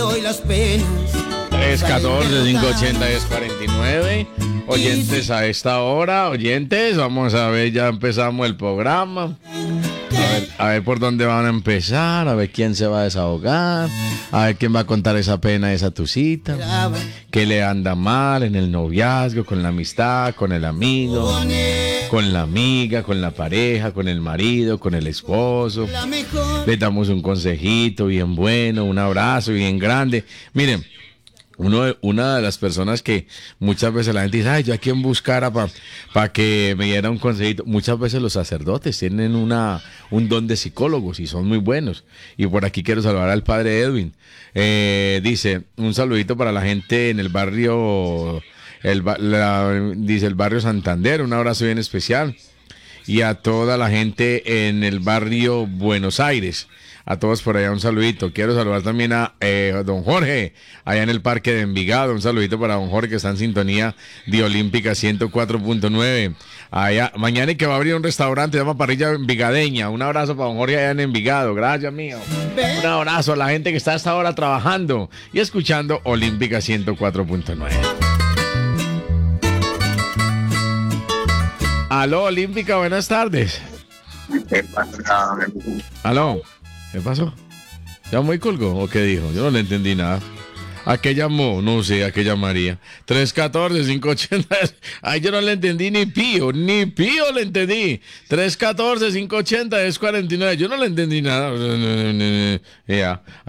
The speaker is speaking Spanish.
Hoy las penas. 314-580-1049. Oyentes a esta hora, oyentes, vamos a ver, ya empezamos el programa. A ver por dónde van a empezar, a ver quién se va a desahogar, a ver quién va a contar esa pena, esa tucita, qué le anda mal en el noviazgo, con la amistad, con el amigo, con la amiga, con la pareja, con el marido, con el esposo. Le damos un consejito bien bueno, un abrazo bien grande. Miren, una de las personas que muchas veces la gente dice, ay, yo a quién buscara para que me diera un consejito. Muchas veces los sacerdotes tienen un don de psicólogos y son muy buenos. Y por aquí quiero saludar al padre Edwin. Dice, un saludito para la gente en el barrio, dice el barrio Santander, un abrazo bien especial. Y a toda la gente en el barrio Buenos Aires. A todos por allá un saludito. Quiero saludar también a don Jorge, allá en el Parque de Envigado. Un saludito para don Jorge que está en sintonía de Olímpica 104.9. Allá, mañana y que va a abrir un restaurante, se llama Parrilla Envigadeña. Un abrazo para don Jorge allá en Envigado. Gracias, mío. Un abrazo a la gente que está a esta hora trabajando y escuchando Olímpica 104.9. Aló, Olímpica, buenas tardes. Aló. ¿Qué pasó? ¿Llamó y colgó o qué dijo? Yo no le entendí nada. ¿A qué llamó? No sé, ¿a qué llamaría? 314-580. Ay, yo no le entendí ni pío le entendí. 314-580-1049. Yo no le entendí nada. Ya,